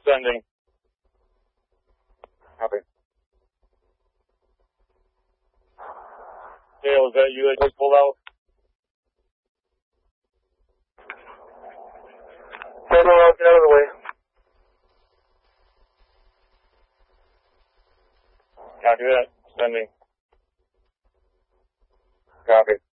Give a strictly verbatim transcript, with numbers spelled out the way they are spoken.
sending. Copy. Dale, is that you that just pulled out? Hold on, get out of the way. Copy that. Sending. Copy.